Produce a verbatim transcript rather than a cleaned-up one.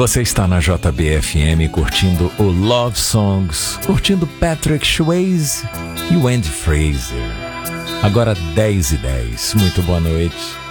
Você está na J B F M curtindo o Love Songs, curtindo Patrick Swayze e o Andy Fraser. Agora dez e dez. Muito boa noite.